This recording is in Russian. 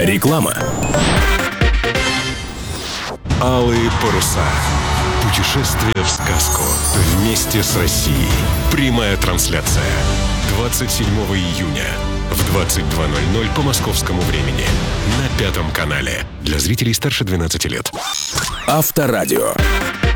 Реклама. Алые паруса. Путешествие в сказку. Вместе с Россией. Прямая трансляция. 27 июня в 22:00 по московскому времени. На 5 канале. Для зрителей старше 12 лет. Авторадио.